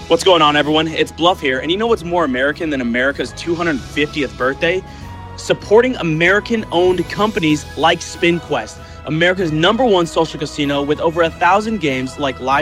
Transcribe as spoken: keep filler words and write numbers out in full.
What's going on, everyone? It's Bluff here, and you know what's more American than America's two hundred fiftieth birthday? Supporting American-owned companies like SpinQuest, America's number one social casino with over a thousand games like live